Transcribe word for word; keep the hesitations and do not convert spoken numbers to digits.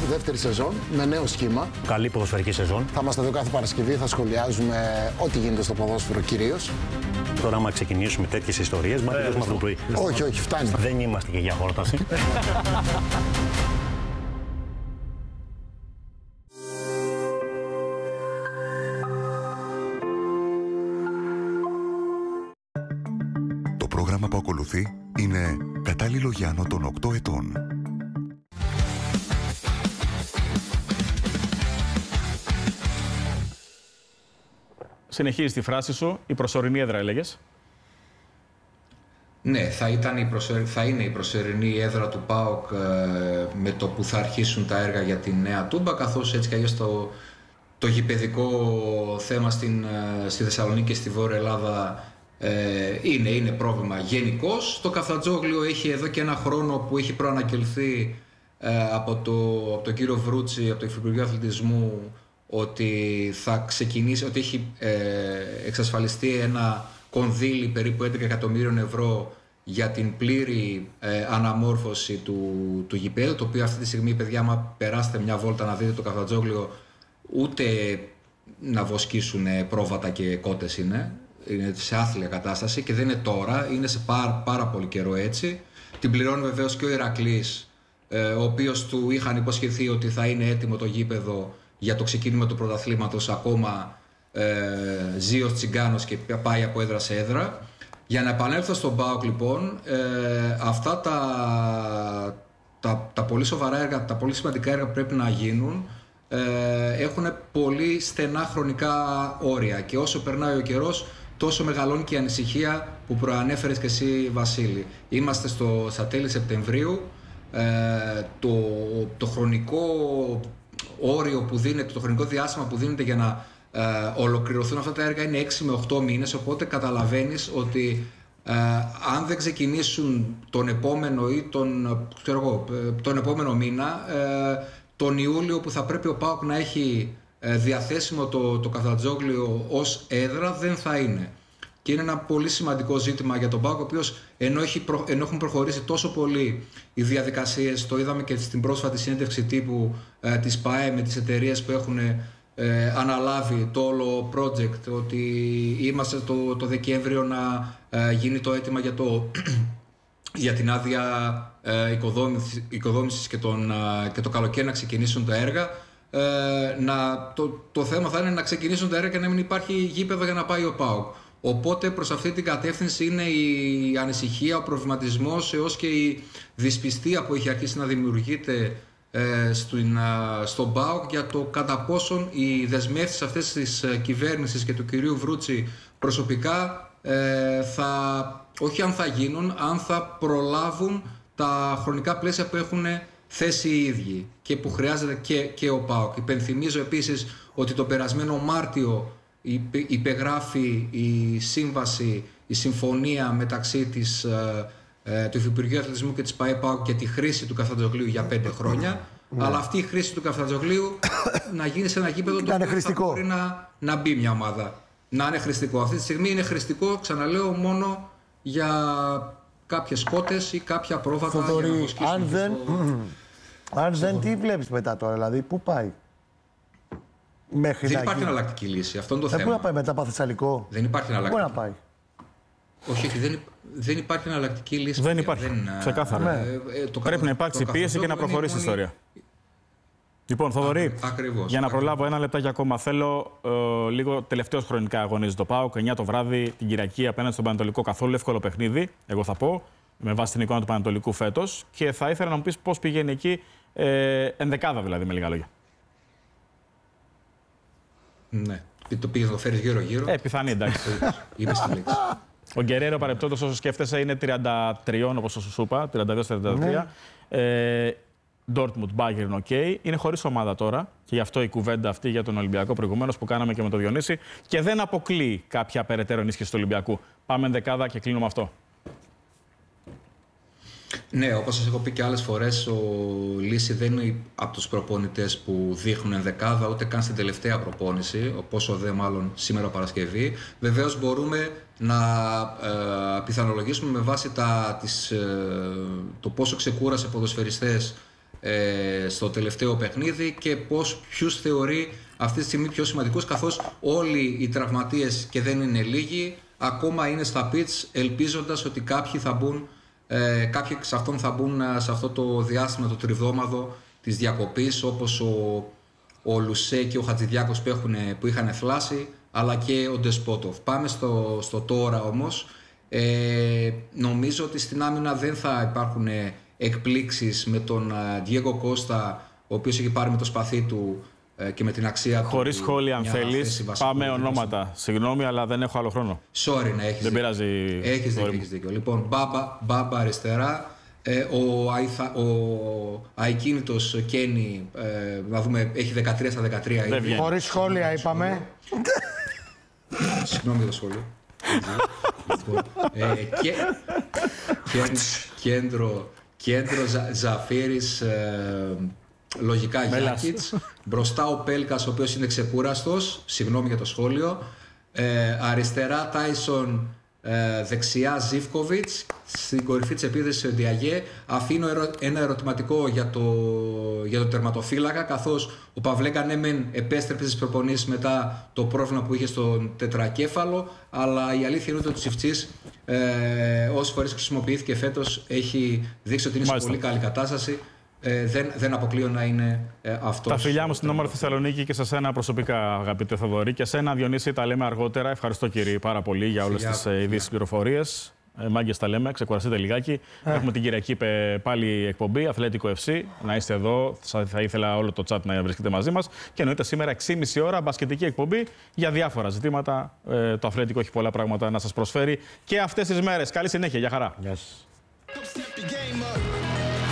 δεύτερη σεζόν, με νέο σχήμα. Καλή ποδοσφαιρική σεζόν. Θα είμαστε εδώ κάθε Παρασκευή, θα σχολιάζουμε ό,τι γίνεται στο ποδόσφαιρο κυρίως. Τώρα, άμα ξεκινήσουμε τέτοιες ιστορίες, μα δεν το πρωί. Όχι, όχι, φτάνει. Δεν είμαστε και για χόρταση. Το πρόγραμμα που ακολουθεί είναι κατάλληλο για άνω των οκτώ ετών. Συνεχίζει τη φράση σου. Η προσωρινή έδρα έλεγες. Ναι, θα, ήταν η προσωρι... θα είναι η προσωρινή έδρα του ΠΑΟΚ ε, με το που θα αρχίσουν τα έργα για τη νέα Τούμπα, καθώς έτσι κι αλλιώς το, το γηπεδικό θέμα στην, ε, στη Θεσσαλονίκη και στη Βόρεια Ελλάδα ε, είναι, είναι πρόβλημα γενικώς. Το Καφτατζόγλιο έχει εδώ και ένα χρόνο που έχει προαναγγελθεί ε, από, το, από τον κύριο Βρούτσι, από το Υφυπουργείο Αθλητισμού, ότι θα ξεκινήσει, ότι έχει ε, εξασφαλιστεί ένα κονδύλι περίπου έντεκα εκατομμύριων ευρώ για την πλήρη ε, αναμόρφωση του, του γηπέδου, το οποίο αυτή τη στιγμή, παιδιά, άμα περάσετε μια βόλτα να δείτε το Καφτατζόγλιο, ούτε να βοσκήσουν πρόβατα και κότες είναι, είναι σε άθλια κατάσταση και δεν είναι τώρα, είναι σε πάρα, πάρα πολύ καιρό έτσι. Την πληρώνει βεβαίως και ο Ηρακλής, ε, ο οποίος του είχαν υποσχεθεί ότι θα είναι έτοιμο το γήπεδο για το ξεκίνημα του πρωταθλήματος, ακόμα ε, ζει ως τσιγκάνος και πάει από έδρα σε έδρα. Για να επανέλθω στον ΠΑΟΚ, λοιπόν, ε, αυτά τα, τα, τα πολύ σοβαρά έργα, τα πολύ σημαντικά έργα που πρέπει να γίνουν ε, έχουν πολύ στενά χρονικά όρια και όσο περνάει ο καιρός τόσο μεγαλώνει και η ανησυχία που προανέφερες και εσύ, Βασίλη. Είμαστε στο, στα τέλη Σεπτεμβρίου, ε, το, το χρονικό όριο που δίνεται, το χρονικό διάστημα που δίνεται για να ε, ολοκληρωθούν αυτά τα έργα είναι έξι με οκτώ μήνες, οπότε καταλαβαίνεις ότι ε, αν δεν ξεκινήσουν τον επόμενο ή τον, ξέρω εγώ, τον επόμενο μήνα, ε, τον Ιούλιο που θα πρέπει ο ΠΑΟΚ να έχει ε, διαθέσιμο το, το Καφτατζόγλιο ως έδρα, δεν θα είναι. Και είναι ένα πολύ σημαντικό ζήτημα για τον ΠΑΟΚ, ο οποίος ενώ, προ... ενώ έχουν προχωρήσει τόσο πολύ οι διαδικασίες, το είδαμε και στην πρόσφατη συνέντευξη τύπου ε, της ΠΑΕ με τις εταιρείες που έχουν ε, αναλάβει το όλο project, ότι είμαστε το, το Δεκέμβριο να ε, γίνει το αίτημα για, το, για την άδεια ε, οικοδόμησης, οικοδόμησης και, τον, ε, και το καλοκαίρι να ξεκινήσουν τα έργα. Ε, να, το, το θέμα θα είναι να ξεκινήσουν τα έργα και να μην υπάρχει γήπεδο για να πάει ο ΠΑΟΚ. Οπότε προς αυτή την κατεύθυνση είναι η ανησυχία, ο προβληματισμός έως και η δυσπιστία που έχει αρχίσει να δημιουργείται ε, στην, α, στον ΠΑΟΚ για το κατά πόσον οι δεσμεύσεις αυτές της κυβέρνησης και του κυρίου Βρούτσι προσωπικά ε, θα, όχι αν θα γίνουν, αν θα προλάβουν τα χρονικά πλαίσια που έχουν θέσει οι ίδιοι και που χρειάζεται και, και ο ΠΑΟΚ. Υπενθυμίζω επίσης ότι το περασμένο Μάρτιο υπεγράφει η σύμβαση, η συμφωνία μεταξύ της, ε, του Υφυπουργείου Αθλητισμού και της ΠΑΕ ΠΑΟΚ για τη χρήση του Καφτατζογλίου για πέντε χρόνια. Ναι. Αλλά αυτή η χρήση του Καφτατζογλίου να γίνει σε ένα γήπεδο το οποίο θα μπορεί να, να μπει μια ομάδα. Να είναι χρηστικό. Αυτή τη στιγμή είναι χρηστικό, ξαναλέω, μόνο για κάποιες κότες ή κάποια πρόβατα. Θοδωρή, για να αν δεν, το... αν δεν τι βλέπεις μετά τώρα, δηλαδή πού πάει? Μέχρι δεν να υπάρχει γίνει εναλλακτική λύση. Αυτό είναι το ε, θέμα. Πού να πάει μετά, από Θεσσαλικό? Δεν υπάρχει εναλλακτική. Πού να πάει? Όχι, δεν, δεν υπάρχει εναλλακτική λύση. Δεν υπάρχει. Δεν, ξεκάθαρα. Ναι. Ε, το Πρέπει να υπάρξει πίεση και να προχωρήσει η ιστορία. Λοιπόν, Θοδωρή, ακριβώς, για να ακριβώς. προλάβω ένα λεπτάκι ακόμα, θέλω ε, λίγο τελευταίως χρονικά αγωνίζει το ΠΑΟΚ, εννιά το βράδυ την Κυριακή απέναντι στον Πανετολικό. Καθόλου εύκολο παιχνίδι, εγώ θα πω, με βάση την εικόνα του Πανετολικού φέτος. Και θα ήθελα να μου πεις πώς πηγαίνει εκεί, ε, ενδεκάδα δηλαδή, με λίγα λόγια. Ναι. Το πήγες να το φέρεις γύρω-γύρω. Ε, πιθανή, εντάξει. Είπες τη λέξη. Ο Γκερέρο, παρεπτόντως, όσο σκέφτεσαι, είναι τριάντα τρία, όπως σου είπα, τριάντα δύο τριάντα τρία. Ναι. Ε, Dortmund, Bayern, ok. Είναι χωρίς ομάδα τώρα και γι' αυτό η κουβέντα αυτή για τον Ολυμπιακό προηγουμένως που κάναμε και με τον Διονύση. Και δεν αποκλείει κάποια περαιτέρω ενίσχυση του Ολυμπιακού. Πάμε δεκάδα και κλείνουμε αυτό. Ναι, όπως σας έχω πει και άλλες φορές, ο Λύση δεν είναι από τους προπονητές που δείχνουν ενδεκάδα, ούτε καν στην τελευταία προπόνηση, πόσο δε μάλλον σήμερα Παρασκευή. Βεβαίως μπορούμε να ε, πιθανολογήσουμε με βάση τα, τις, ε, το πόσο ξεκούρασε ποδοσφαιριστές ε, στο τελευταίο παιχνίδι και πώς, ποιους θεωρεί αυτή τη στιγμή πιο σημαντικούς, καθώς όλοι οι τραυματίες, και δεν είναι λίγοι, ακόμα είναι στα pitch, ελπίζοντας ότι κάποιοι θα μπουν, ε, κάποιοι εξ αυτών θα μπουν σε αυτό το διάστημα, το τριβδόμαδο της διακοπής, όπως ο, ο Λουσέ και ο Χατζηδιάκος που, έχουν, που είχαν θλάσει, αλλά και ο Ντεσπότοφ. Πάμε στο, στο τώρα όμως. Ε, νομίζω ότι στην άμυνα δεν θα υπάρχουν εκπλήξεις με τον Διέγκο Κώστα, ο οποίος έχει πάρει με το σπαθί του και με την αξία του. Χωρίς σχόλια, αν θέλεις, πάμε ονόματα. Συγγνώμη, αλλά δεν έχω άλλο χρόνο. Sorry, να έχεις δεν δίκιο. πειράζει. Έχεις δίκιο, έχεις δίκιο. Λοιπόν, Μπάμπα, Μπάμπα αριστερά, ε, ο, Αϊθα, ο αικίνητος Κένι, ε, να δούμε, έχει δεκατρία στα δεκατρία. Χωρίς σχόλια είπαμε. Συγγνώμη για το σχόλιο. ε, και, κέντρο, κέντρο Ζα, Ζαφίρης, ε, λογικά Γιάκιτς. Μπροστά ο Πέλκας, ο οποίος είναι ξεκούραστος. Συγγνώμη για το σχόλιο. Ε, αριστερά Τάισον, ε, δεξιά Ζίβκοβιτς. Στην κορυφή της επίθεσης ο Διαγέ. Αφήνω ερω, ένα ερωτηματικό για το, για το τερματοφύλακα, καθώς ο Παυλέκα ναι μεν επέστρεψε στις προπονήσεις μετά το πρόβλημα που είχε στον τετρακέφαλο, αλλά η αλήθεια είναι ότι ο Τσιφτσής, ε, όσες φορές χρησιμοποιήθηκε φέτος, έχει δείξει ότι είναι σε πολύ καλή κατάσταση. Ε, δεν, δεν αποκλείω να είναι ε, αυτός. Τα φιλιά μου στην όμορφη Θεσσαλονίκη και σε σένα προσωπικά, αγαπητέ Θοδωρή. Και σένα, Διονύση, τα λέμε αργότερα. Ευχαριστώ, κύριε, πάρα πολύ για όλες τις ε, ειδήσεις πληροφορίες. Ε, Μάγκες τα λέμε, ξεκουραστείτε λιγάκι. Ε. Έχουμε την Κυριακή πάλι εκπομπή, Αθλέτικο εφ σι. Να είστε εδώ. Θα ήθελα όλο το chat να βρίσκεται μαζί μας. Και εννοείται σήμερα έξι και μισή ώρα μπασκετική εκπομπή για διάφορα ζητήματα. Ε, το Αθλέτικο έχει πολλά πράγματα να σας προσφέρει και αυτές τις μέρες. Καλή συνέχεια. Γεια χαρά. Γεια σας.